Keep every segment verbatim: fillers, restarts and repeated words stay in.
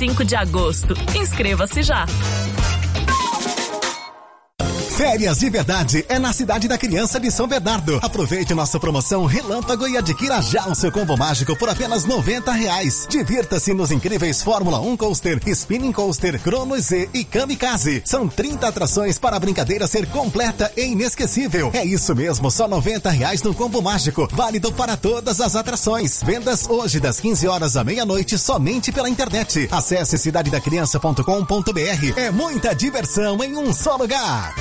cinco de agosto. Inscreva-se já. Férias de verdade é na Cidade da Criança de São Bernardo. Aproveite nossa promoção Relâmpago e adquira já o seu combo mágico por apenas noventa reais. Divirta-se nos incríveis Fórmula um Coaster, Spinning Coaster, Crono Z e Kamikaze. São trinta atrações para a brincadeira ser completa e inesquecível. É isso mesmo, só noventa reais no combo mágico. Válido para todas as atrações. Vendas hoje das quinze horas à meia-noite somente pela internet. Acesse cidade da criança ponto com ponto b r. É muita diversão em um só lugar.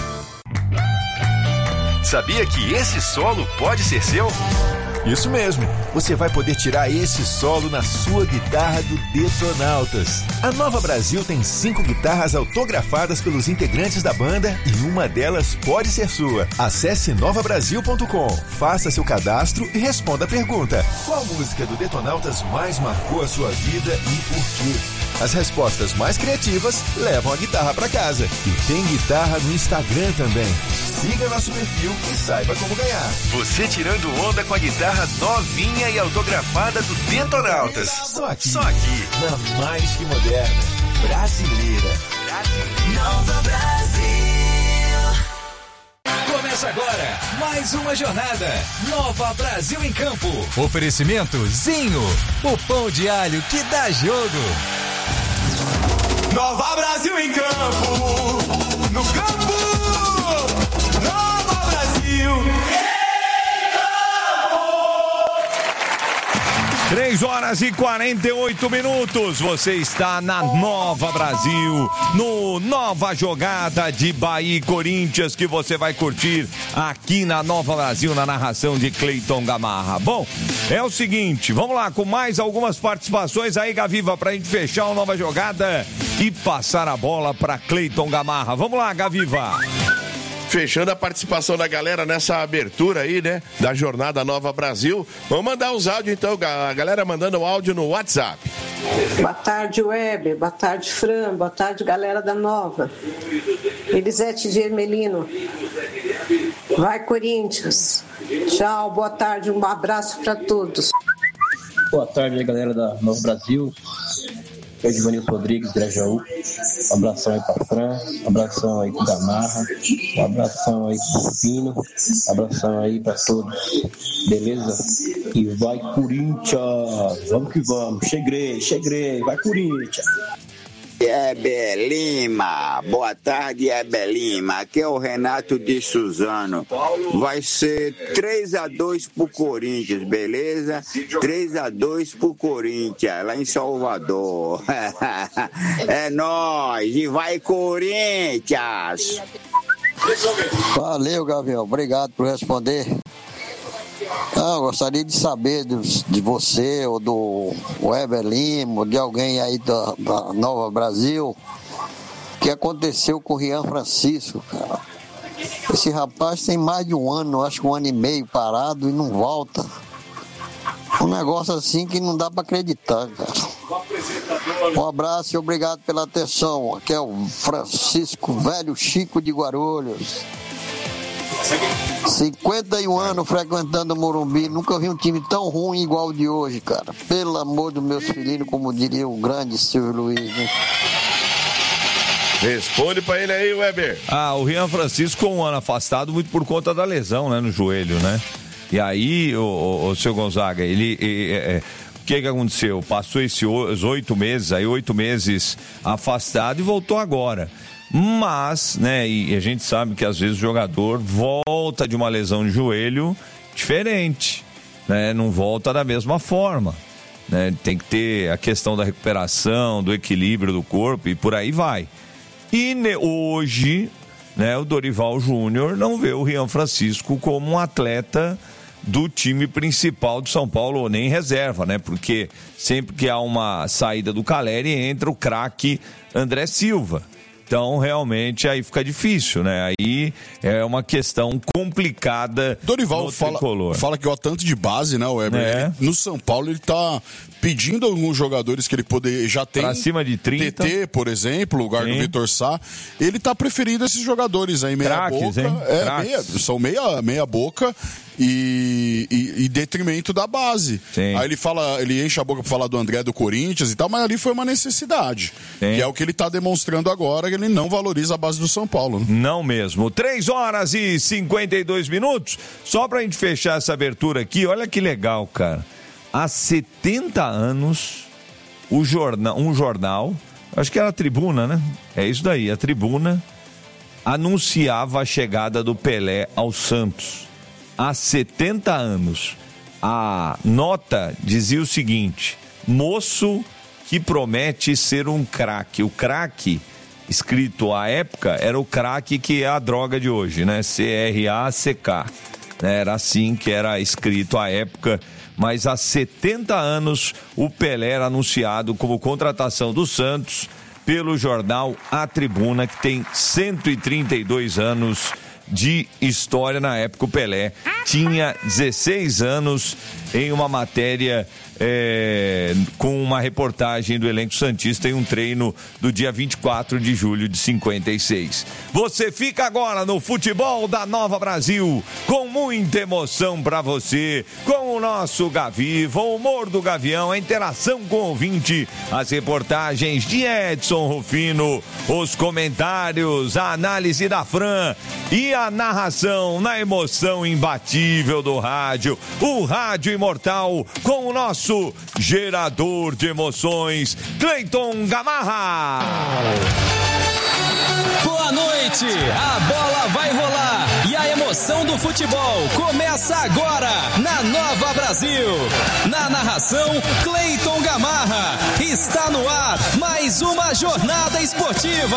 Sabia que esse solo pode ser seu? Isso mesmo, você vai poder tirar esse solo na sua guitarra do Detonautas. A Nova Brasil tem cinco guitarras autografadas pelos integrantes da banda e uma delas pode ser sua. Acesse nova brasil ponto com, faça seu cadastro e responda a pergunta: qual música do Detonautas mais marcou a sua vida e por quê? As respostas mais criativas levam a guitarra para casa. E tem guitarra no Instagram também. Siga nosso perfil e saiba como ganhar. Você tirando onda com a guitarra novinha e autografada do Detonautas. Só aqui, Só aqui. Na mais que moderna, brasileira. brasileira. Nova Brasil. Começa agora mais uma jornada. Nova Brasil em Campo. Oferecimento Zinho, o pão de alho que dá jogo. Nova Brasil em campo, no campo, Nova Brasil em campo. três horas e quarenta e oito minutos, você está na Nova Brasil, no Nova Jogada de Bahia e Corinthians, que você vai curtir aqui na Nova Brasil, na narração de Cleiton Gamarra. Bom, é o seguinte, vamos lá com mais algumas participações aí, Gaviva, pra gente fechar a Nova Jogada e passar a bola para Cleiton Gamarra. Vamos lá, Gaviva. Fechando a participação da galera nessa abertura aí, né, da Jornada Nova Brasil. Vamos mandar os áudios, então, a galera mandando o áudio no WhatsApp. Boa tarde, Weber. Boa tarde, Fran. Boa tarde, galera da Nova. Elisete de Ermelino. Vai, Corinthians. Tchau, boa tarde. Um abraço para todos. Boa tarde, galera da Nova Brasil. Eu, Givanilson Rodrigues, Grajaú. Um abração aí pra Fran, um abração aí pro Gamarra, um abração aí pro Pino, um abração aí pra todos, beleza? E vai Corinthians, vamos que vamos, cheguei, cheguei, vai Corinthians. Hebe Lima, boa tarde, Hebe Lima. Aqui é o Renato de Suzano. Vai ser três a dois pro Corinthians, beleza? três a dois pro Corinthians, lá em Salvador. É nóis, e vai Corinthians! Valeu, Gabriel, obrigado por responder. Ah, eu gostaria de saber de, de você ou do Weber Lima, ou de alguém aí da, da Nova Brasil, o que aconteceu com o Rian Francisco, cara. Esse rapaz tem mais de um ano, acho que um ano e meio parado e não volta. Um negócio assim que não dá pra acreditar, cara. Um abraço e obrigado pela atenção. Aqui é o Francisco Velho Chico de Guarulhos. cinquenta e um anos frequentando o Morumbi, nunca vi um time tão ruim igual o de hoje, cara. Pelo amor dos meus filhinhos, como diria o grande Silvio Luiz, né? Responde pra ele aí, Weber. Ah, o Rian Francisco um ano afastado muito por conta da lesão, né, no joelho, né? E aí, o, o, o seu Gonzaga, ele... É, é, o que que aconteceu? Passou esses oito meses, aí oito meses afastado e voltou agora. Mas, né, e a gente sabe que às vezes o jogador volta de uma lesão de joelho diferente, né, não volta da mesma forma, né, tem que ter a questão da recuperação, do equilíbrio do corpo e por aí vai. E ne, hoje, né, o Dorival Júnior não vê o Rian Francisco como um atleta do time principal do São Paulo, ou nem reserva, né, porque sempre que há uma saída do Caleri entra o craque André Silva. Então, realmente, aí fica difícil, né? Aí é uma questão complicada. Dorival no fala, tricolor. fala que o tanto de base, né, Weber? É. Ele, no São Paulo, ele tá pedindo alguns jogadores que ele poder, já tem. Pra cima de trinta. T T, por exemplo, o lugar do Vitor Sá. Ele tá preferindo esses jogadores aí, meia Craques, boca. hein? É, meia, são meia, meia boca. E, e, e detrimento da base. Sim. Aí ele fala, ele enche a boca pra falar do André do Corinthians e tal, mas ali foi uma necessidade. Sim. Que é o que ele tá demonstrando agora, que ele não valoriza a base do São Paulo. Né? Não mesmo. três horas e cinquenta e dois minutos. Só pra gente fechar essa abertura aqui, olha que legal, cara. Há setenta anos, o jornal, um jornal, acho que era a Tribuna, né? É isso daí, a Tribuna anunciava a chegada do Pelé ao Santos. Há setenta anos, a nota dizia o seguinte: moço que promete ser um craque. O craque, escrito à época, era o craque que é a droga de hoje, né? C R A C K. Era assim que era escrito à época. Mas há setenta anos, o Pelé era anunciado como contratação do Santos pelo jornal A Tribuna, que tem cento e trinta e dois anos de história. Na época o Pelé tinha dezesseis anos, em uma matéria é, com uma reportagem do elenco santista em um treino do dia vinte e quatro de julho de cinquenta e seis. Você fica agora no Futebol da Nova Brasil, com muita emoção para você, com o nosso Gaviva, o humor do Gavião, a interação com o ouvinte, as reportagens de Edson Rufino, os comentários, a análise da Fran e a narração na emoção imbatível do rádio, o Rádio Imortal, com o nosso gerador de emoções, Cleiton Gamarra. Boa noite, a bola vai rolar e a emoção do futebol começa agora na Nova Brasil. Na narração, Cleiton Gamarra. Está no ar mais uma jornada esportiva.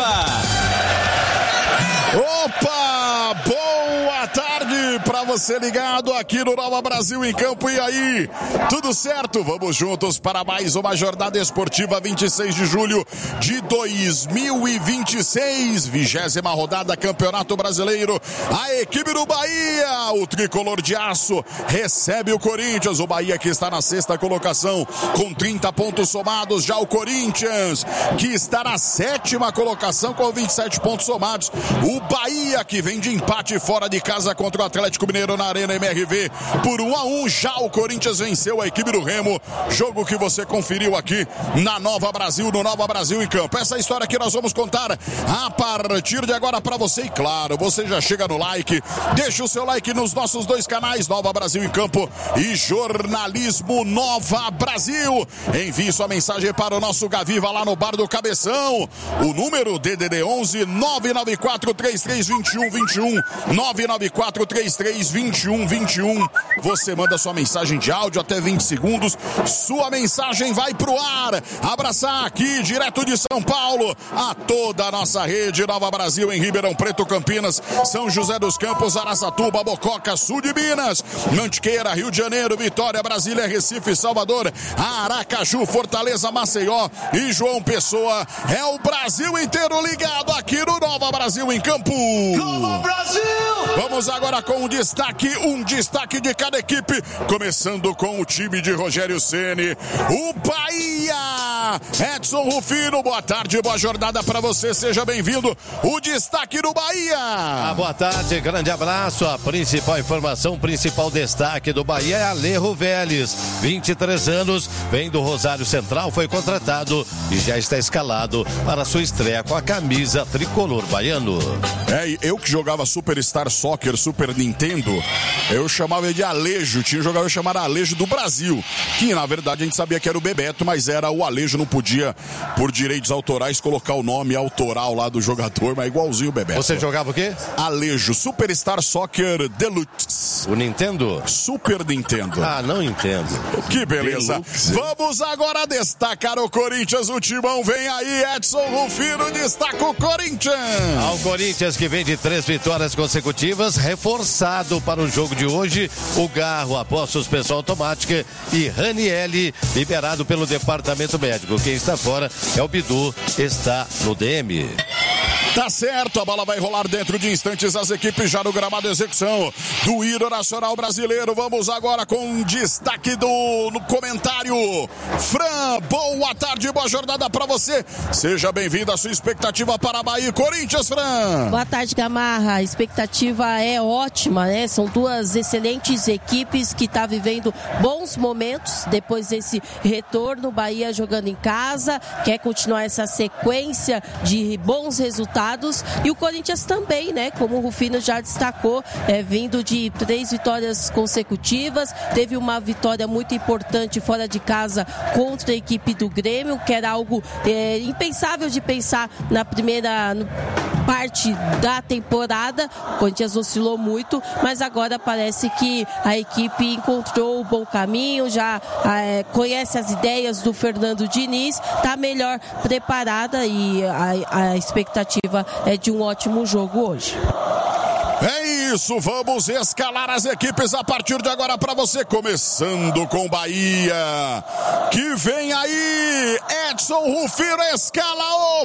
Opa! Boa tarde para você ligado aqui no Nova Brasil em Campo. E aí, tudo certo? Vamos juntos para mais uma jornada esportiva, vinte e seis de julho de dois mil e vinte e seis, vigésima rodada Campeonato Brasileiro. A equipe do Bahia, o tricolor de aço, recebe o Corinthians. O Bahia que está na sexta colocação com trinta pontos somados. Já o Corinthians que está na sétima colocação com vinte e sete pontos somados. O Bahia que vem de empate fora de casa contra o Atlético Mineiro na Arena M R V por um a um. Já o Corinthians venceu a equipe do Remo, jogo que você conferiu aqui na Nova Brasil, no Nova Brasil em Campo. Essa história que nós vamos contar a partir de agora para você. E claro, você já chega no like, deixa o seu like nos nossos dois canais, Nova Brasil em Campo e Jornalismo Nova Brasil. Envie sua mensagem para o nosso Gaviva lá no Bar do Cabeção. O número D D D onze nove nove quatro três três dois um dois um, nove nove quatro três três dois um dois um. Você manda sua mensagem de áudio até vinte segundos. Sua mensagem vai pro ar. Abraçar aqui direto de São Paulo a toda a nossa rede Nova Brasil em Ribeirão Preto, Campinas, São José dos Campos, Araçatuba, Mococa, sul de Minas, Mantiqueira, Rio de Janeiro, Vitória, Brasília, Recife, Salvador, Aracaju, Fortaleza, Maceió e João Pessoa. É o Brasil inteiro ligado aqui no Nova Brasil em Campo. Nova Brasil! Vamos agora com um destaque, um destaque de cada equipe, começando com o time de Rogério Ceni. O Bahia! Edson Rufino, boa tarde, boa jornada para você, seja bem-vindo. O destaque do Bahia. Ah, boa tarde, grande abraço. A principal informação, o principal destaque do Bahia é Alejo Vélez, vinte e três anos, vem do Rosário Central, foi contratado e já está escalado para sua estreia com a camisa tricolor baiano. É, eu que jogava Superstar Soccer, Super Nintendo, eu chamava de Alejo, tinha um jogador chamado Alejo do Brasil, que na verdade a gente sabia que era o Bebeto, mas era o Alejo, não podia, por direitos autorais, colocar o nome autoral lá do jogador, mas igualzinho o Bebeto. Você jogava o quê? Alejo, Superstar Soccer Deluxe. O Nintendo? Super Nintendo. Ah, não entendo. Que beleza. Deluxe. Vamos agora destacar o Corinthians, o timão vem aí, Edson Rufino destaca o Corinthians. Ao Corinthians que vem de três vitórias consecutivas, reforçado para o jogo de hoje, o Garro após suspensão automática e Ranielli liberado pelo departamento médico. Quem está fora é o Bidu, está no D M. Tá certo, a bola vai rolar dentro de instantes, as equipes já no gramado, execução do hino nacional brasileiro. Vamos agora com destaque do no comentário. Fran, boa tarde, boa jornada pra você. Seja bem-vindo, a sua expectativa para Bahia e Corinthians, Fran. Boa tarde, Gamarra. A expectativa é ótima, né? São duas excelentes equipes que tá vivendo bons momentos depois desse retorno. Bahia jogando em casa, quer continuar essa sequência de bons resultados. E o Corinthians também, né? Como o Rufino já destacou, é, vindo de três vitórias consecutivas, teve uma vitória muito importante fora de casa contra a equipe do Grêmio, que era algo é, impensável de pensar na primeira no, parte da temporada. O Corinthians oscilou muito, mas agora parece que a equipe encontrou o bom caminho, já é, conhece as ideias do Fernando Diniz, está melhor preparada e a, a expectativa é de um ótimo jogo hoje. É isso, vamos escalar as equipes a partir de agora para você, começando com Bahia, que vem aí, Edson Rufino escala o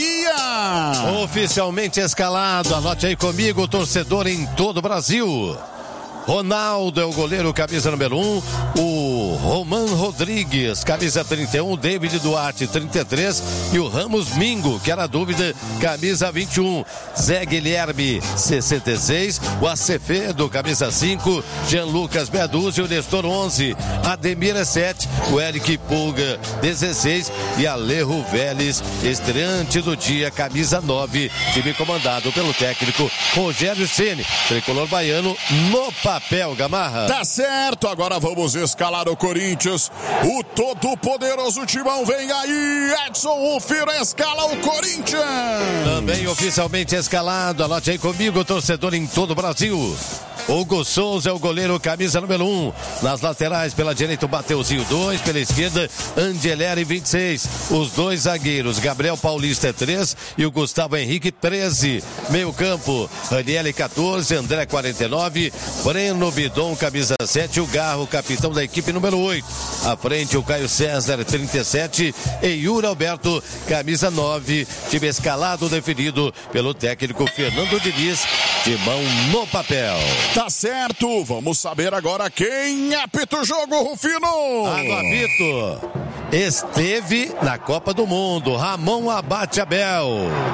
Bahia. Oficialmente escalado, anote aí comigo, torcedor em todo o Brasil. Ronaldo é o goleiro, camisa número um. O Roman Rodrigues, camisa trinta e um. David Duarte, trinta e três. E o Ramos Mingo, que era dúvida, camisa vinte e um. Zé Guilherme, sessenta e seis. O Acevedo, camisa cinco. Jean Lucas, meia dúzia. O Nestor, onze. Ademir é sete. O Eric Pulga, dezesseis. E Alejo Vélez, estreante do dia, camisa nove. Time comandado pelo técnico Rogério Ceni, tricolor baiano no papel, Gamarra. Tá certo, agora vamos escalar o Corinthians. O todo poderoso Timão vem aí, Edson Rufino escala o Corinthians. Também oficialmente escalado, anote aí comigo, torcedor em todo o Brasil. Hugo Souza é o goleiro, camisa número um. Nas laterais, pela direita, o Mateuzinho, dois. Pela esquerda, Angeleri, vinte e seis. Os dois zagueiros, Gabriel Paulista, é três. E o Gustavo Henrique, treze. Meio campo, Raniele, quatorze. André, quarenta e nove. Breno Bidon, camisa sete. O Garro, capitão da equipe, número oito. À frente, o Caio César, trinta e sete. E Yuri Alberto, camisa nove. Time escalado, definido pelo técnico Fernando Diniz, de mão no papel. Tá certo, vamos saber agora quem apita o jogo, Rufino. Água Vito esteve na Copa do Mundo, Ramon Abate Abel.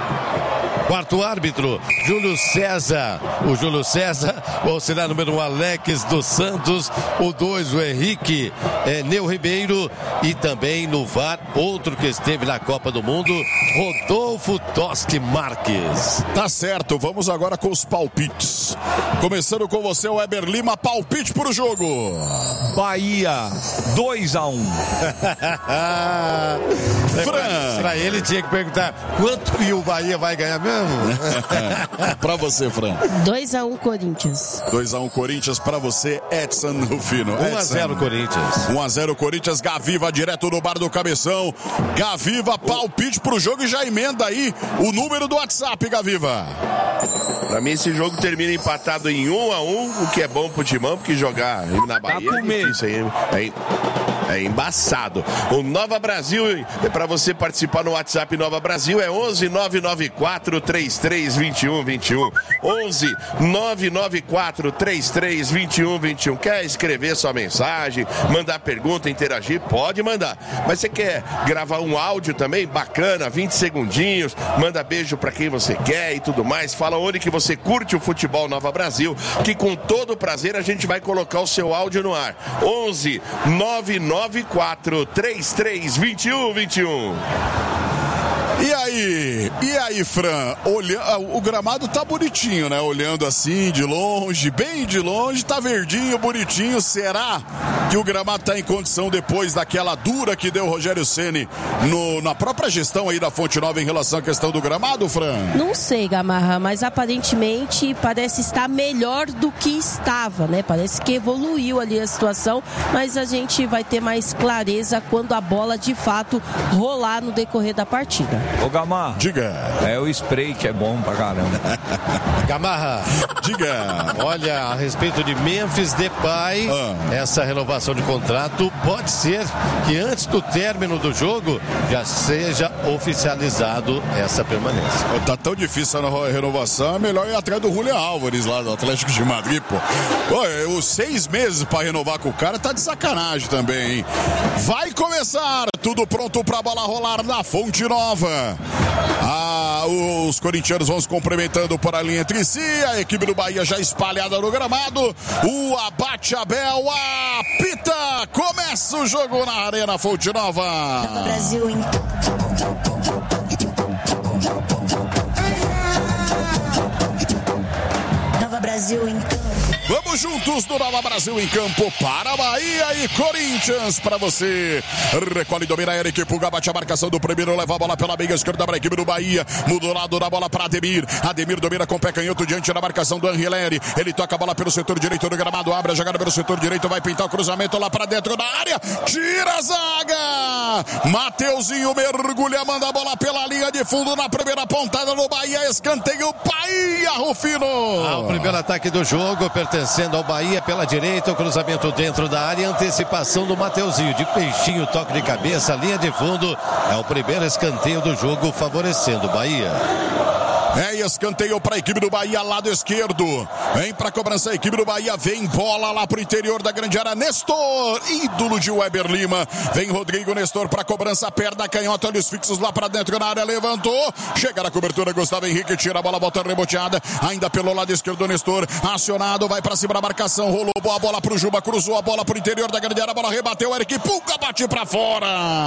Quarto árbitro, Júlio César. O Júlio César, o auxiliar número um, Alex dos Santos. O dois, o Henrique é, Neu Ribeiro. E também no V A R, outro que esteve na Copa do Mundo, Rodolfo Toschi Marques. Tá certo, vamos agora com os palpites. Começando com você, o Weber Lima, palpite pro jogo. Bahia, dois a um. Fran. Pra ele tinha que perguntar quanto e o Bahia vai ganhar mesmo? Pra você, Fran. dois a um Corinthians. dois a um Corinthians pra você, Edson Rufino. um a zero Corinthians. um a zero Corinthians, Gaviva direto no bar do Cabeção. Gaviva, palpite pro jogo e já emenda aí o número do WhatsApp, Gaviva. Pra mim esse jogo termina empatado em um a um, o que é bom pro Timão, porque jogar na Bahia é difícil aí. É, é embaçado. O Nova Brasil, é pra você participar no WhatsApp Nova Brasil, é onze nove nove quatro três três dois um dois um. onze nove nove quatro três três dois um dois um. Quer escrever sua mensagem, mandar pergunta, interagir? Pode mandar. Mas você quer gravar um áudio também? Bacana, vinte segundinhos, manda beijo pra quem você quer e tudo mais. Fala onde que você curte o futebol Nova Brasil, que com todo prazer a gente vai colocar o seu áudio no ar. onze nove nove quatro três três dois um dois um. E aí, e aí, Fran, olha, o gramado tá bonitinho, né? Olhando assim, de longe, bem de longe, tá verdinho, bonitinho. Será que o gramado tá em condição depois daquela dura que deu o Rogério Ceni no, na própria gestão aí da Fonte Nova em relação à questão do gramado, Fran? Não sei, Gamarra, mas aparentemente parece estar melhor do que estava, né? Parece que evoluiu ali a situação, mas a gente vai ter mais clareza quando a bola de fato rolar no decorrer da partida. Ô Gamarra, Gamarra. Diga. É o spray que é bom pra caramba. Gamarra. Diga. Olha, a respeito de Memphis Depay, ah. essa renovação de contrato pode ser que antes do término do jogo já seja oficializado essa permanência. Tá tão difícil a renovação, é melhor ir atrás do Julián Álvares lá do Atlético de Madrid, pô. Pô, os seis meses pra renovar com o cara tá de sacanagem também, hein? Vai começar, tudo pronto pra bola rolar na Fonte Nova. Ah, os corintianos vão se cumprimentando por ali entre si, a equipe do Bahia já espalhada no gramado, o Abate Abel apita, começa o jogo na Arena Fonte Nova. Nova Brasil em Nova Brasil em Vamos juntos no Nova Brasil em campo para Bahia e Corinthians. Para você, recolhe, domina a equipe, bate a marcação do primeiro, leva a bola pela meia esquerda para a equipe do Bahia. Muda o lado da bola para Ademir. Ademir domina com o pé canhoto diante da marcação do Angeleri. Ele toca a bola pelo setor direito do gramado, abre a jogada pelo setor direito, vai pintar o cruzamento lá para dentro da área. Tira a zaga. Mateuzinho mergulha, manda a bola pela linha de fundo na primeira pontada do Bahia. Escanteio Bahia, Rufino. Ah, o primeiro ataque do jogo pertence Descendo ao Bahia pela direita, o cruzamento dentro da área, antecipação do Mateuzinho, de peixinho, toque de cabeça, linha de fundo, é o primeiro escanteio do jogo favorecendo o Bahia. É escanteio para a equipe do Bahia, lado esquerdo. Vem para a cobrança a equipe do Bahia. Vem bola lá para o interior da grande área. Nestor, ídolo de Weber Lima. Vem Rodrigo Nestor para a cobrança. Perna canhota, olhos fixos lá para dentro na área. Levantou. Chega na cobertura. Gustavo Henrique tira a bola, volta reboteada. Ainda pelo lado esquerdo, Nestor. Acionado, vai para cima da marcação. Rolou boa bola para o Juba. Cruzou a bola para o interior da grande área. A bola rebateu. Eric Pulga bate para fora.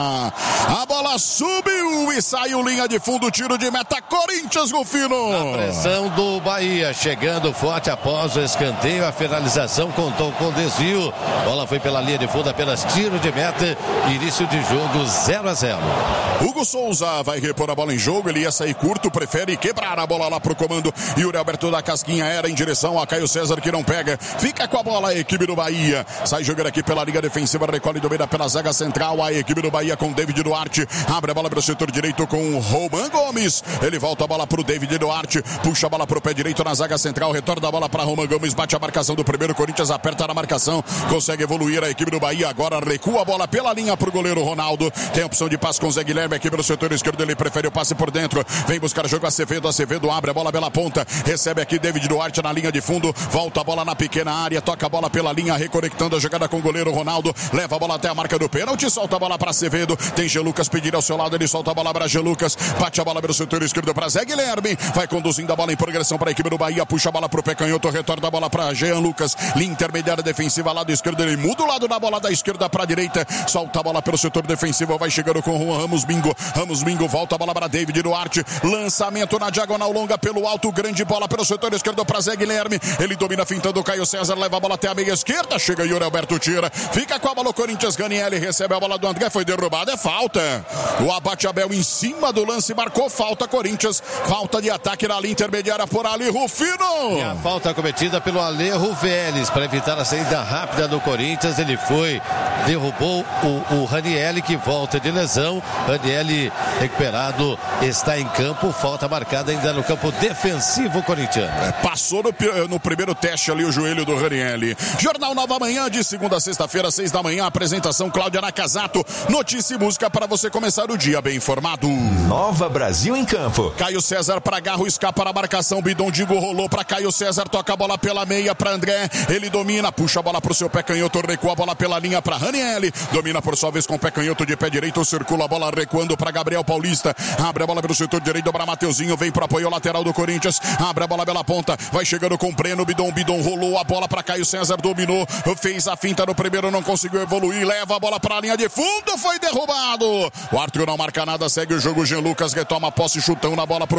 A bola subiu e saiu linha de fundo. Tiro de meta. Corinthians, Rufino. A pressão do Bahia chegando forte após o escanteio, a finalização contou com desvio, bola foi pela linha de fundo, apenas tiro de meta, início de jogo zero a zero. Hugo Souza vai repor a bola em jogo, ele ia sair curto, prefere quebrar a bola lá pro comando. Yuri Alberto da Casquinha era em direção a Caio César, que não pega, fica com a bola a equipe do Bahia, sai jogando aqui pela liga defensiva, recolhe e domina pela zaga central, a equipe do Bahia com David Duarte, abre a bola para o setor direito com o Roman Gomes, ele volta a bola pro David Duarte, puxa a bola pro pé direito na zaga central, retorna a bola para Roman Gomes, bate a marcação do primeiro, Corinthians aperta na marcação, consegue evoluir a equipe do Bahia, agora recua a bola pela linha pro goleiro Ronaldo, tem a opção de passe com o Zé Guilherme aqui pelo setor esquerdo, ele prefere o passe por dentro, vem buscar jogo Acevedo, Acevedo abre a bola pela ponta, recebe aqui David Duarte na linha de fundo, volta a bola na pequena área, toca a bola pela linha, reconectando a jogada com o goleiro Ronaldo, leva a bola até a marca do pênalti, solta a bola para Acevedo, tem G. Lucas pedir ao seu lado, ele solta a bola para G. Lucas, bate a bola pelo setor esquerdo para Zé Guilherme, vai conduzindo a bola em progressão para a equipe do Bahia, puxa a bola pro pé canhoto, retorna a bola para Jean Lucas, linha intermediária defensiva, lado esquerdo, ele muda o lado da bola da esquerda para a direita, solta a bola pelo setor defensivo, vai chegando com o Juan Ramos Bingo, Ramos Bingo volta a bola para David Duarte, lançamento na diagonal longa pelo alto, grande bola pelo setor esquerdo para Zé Guilherme, ele domina fintando o Caio César, leva a bola até a meia esquerda, chega Yuri Alberto, tira, fica com a bola o Corinthians, Ganiele recebe a bola do André, foi derrubado, é falta, o Abate Abel em cima do lance, marcou falta, Corinthians, falta de ataque na linha intermediária por ali, Rufino. E a falta cometida pelo Alejo Vélez para evitar a saída rápida do Corinthians, ele foi, derrubou o, o Ranielli, que volta de lesão, Ranielli recuperado, está em campo, falta marcada ainda no campo defensivo corintiano. É, passou no, no primeiro teste ali o joelho do Ranielli. Jornal Nova Manhã, de segunda a sexta-feira, seis da manhã, apresentação Cláudia Nakazato, notícia e música para você começar o dia bem informado. Nova Brasil em campo. Caio César para Garro, escapa a marcação, Bidon Digo rolou para Caio César, toca a bola pela meia para André, ele domina, puxa a bola pro seu pé canhoto, recua a bola pela linha para Ranielli, domina por sua vez com o pé canhoto de pé direito, circula a bola recuando para Gabriel Paulista, abre a bola pelo setor direito para Mateuzinho, vem pro apoio lateral do Corinthians, abre a bola pela ponta, vai chegando com o Breno, Bidon, Bidon rolou a bola para Caio César, dominou, fez a finta no primeiro, não conseguiu evoluir, leva a bola para a linha de fundo, foi derrubado, o Arthur não marca nada, segue o jogo, Jean Lucas retoma a posse, chutão na bola pro comando,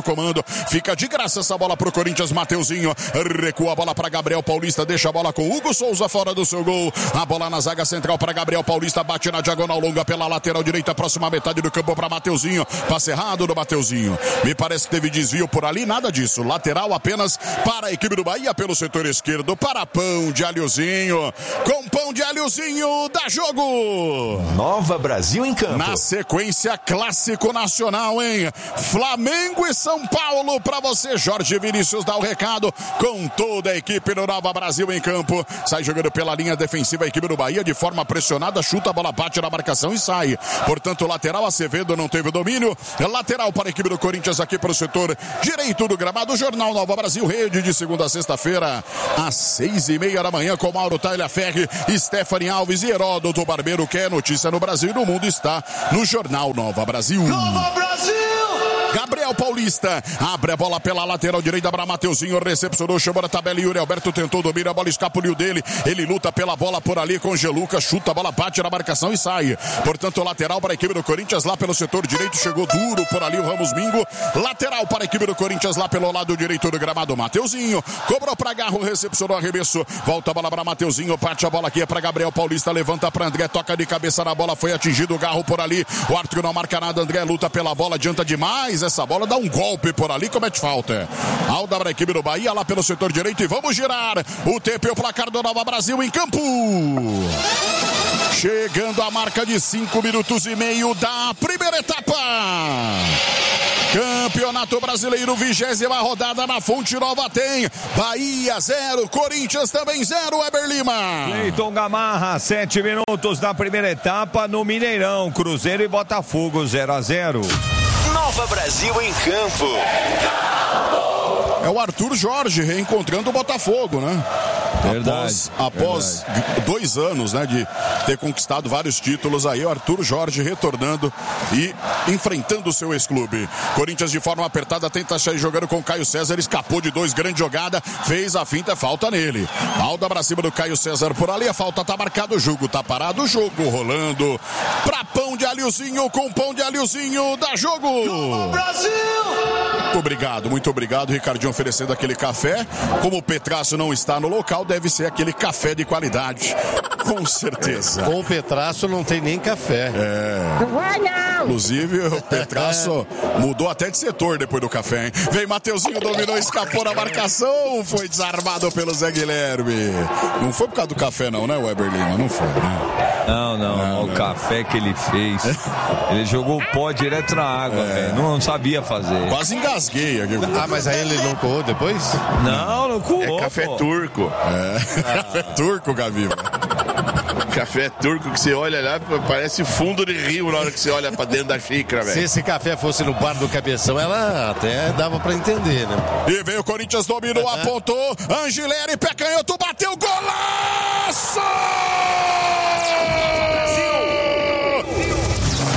Fica de graça essa bola pro Corinthians, Mateuzinho. Recua a bola para Gabriel Paulista, deixa a bola com Hugo Souza fora do seu gol. A bola na zaga central para Gabriel Paulista, bate na diagonal longa pela lateral direita, próxima metade do campo para Mateuzinho. Passe errado do Mateuzinho. Me parece que teve desvio por ali, nada disso. Lateral apenas para a equipe do Bahia pelo setor esquerdo, para Pão de Alhozinho. Com Pão de Alhozinho, dá jogo. Nova Brasil em campo. Na sequência, clássico nacional, hein? Flamengo e São Paulo para você, Jorge Vinícius, dá o recado com toda a equipe do Nova Brasil em campo. Sai jogando pela linha defensiva a equipe do Bahia de forma pressionada, chuta a bola, bate na marcação e sai. Portanto, lateral, Acevedo não teve domínio. Lateral para a equipe do Corinthians aqui para o setor direito do gramado. Jornal Nova Brasil, rede de segunda a sexta-feira, às seis e meia da manhã, com Mauro Tagliaferri, Stephanie Alves e Heródoto Barbeiro. Que é notícia no Brasil e no mundo está no Jornal Nova Brasil. Nova Brasil! Gabriel Paulista abre a bola pela lateral direita para Mateuzinho, recepcionou, chamou na tabela, Yuri Alberto tentou domínio, a bola escapuliu dele, ele luta pela bola por ali com Geluca, chuta a bola, bate na marcação e sai. Portanto, lateral para a equipe do Corinthians lá pelo setor direito, chegou duro por ali o Ramos Mingo. Lateral para a equipe do Corinthians lá pelo lado direito do gramado, Mateuzinho cobrou para Garro, recepcionou, arremesso, volta a bola para Mateuzinho, parte a bola aqui é para Gabriel Paulista, levanta para André, toca de cabeça na bola, foi atingido o Garro por ali, o árbitro não marca nada, André luta pela bola, adianta demais essa bola, dá um golpe por ali, comete falta. Alda para a equipe do Bahia lá pelo setor direito e vamos girar o T P, o placar do Nova Brasil em campo. Chegando a marca de cinco minutos e meio da primeira etapa. Campeonato Brasileiro, vigésima rodada na Fonte Nova tem Bahia zero, Corinthians também zero, Weber Lima. Cleiton Gamarra, sete minutos da primeira etapa no Mineirão, Cruzeiro e Botafogo zero a zero. Nova Brasil em campo. É o Arthur Jorge reencontrando o Botafogo, né? Verdade. Após, após verdade. dois anos, né, de ter conquistado vários títulos aí, o Arthur Jorge retornando e enfrentando o seu ex-clube. Corinthians de forma apertada tenta sair jogando com o Caio César, escapou de dois, grande jogada, fez a finta, falta nele. Falta pra cima do Caio César por ali, a falta tá marcada, o jogo tá parado, o jogo rolando. Pra Pão de Alhozinho, com Pão de Alhozinho, dá jogo! Nova Brasil! Muito obrigado, muito obrigado, Ricardinho, oferecendo aquele café. Como o Petraço não está no local, deve ser aquele café de qualidade. Com certeza. Com o Petraço não tem nem café. É. Não vai não. Inclusive, o Petraço mudou até de setor depois do café, hein? Vem Mateuzinho, dominou, escapou na marcação. Foi desarmado pelo Zé Guilherme. Não foi por causa do café não, né, Weber Lima? Não foi, né? Não, não. não o não. café que ele fez. Ele jogou o pó direto na água, é. velho. Não, não sabia fazer. Quase engasguei aqui. Ah, mas aí ele não coou depois? Não, não coou. É café pô. turco. É. Ah. Café turco, Gaviva. Café turco que você olha lá, parece fundo de rio na hora que você olha pra dentro da xícara, velho. Se esse café fosse no bar do Cabeção, ela até dava pra entender, né? E veio o Corinthians, dominou, apontou, Angileri, pé canhoto,